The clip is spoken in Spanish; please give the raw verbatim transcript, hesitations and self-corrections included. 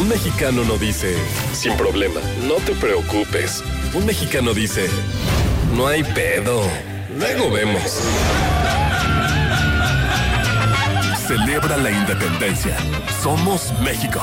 Un mexicano no dice, sin problema, no te preocupes. Un mexicano dice, no hay pedo, luego vemos. Celebra la independencia. Somos México.